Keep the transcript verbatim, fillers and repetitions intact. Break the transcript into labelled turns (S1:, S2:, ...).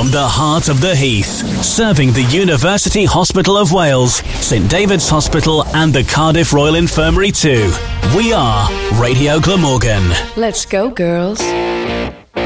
S1: From the heart of the Heath, serving the University Hospital of Wales, St David's Hospital and the Cardiff Royal Infirmary too. We are Radio Glamorgan.
S2: Let's go, girls.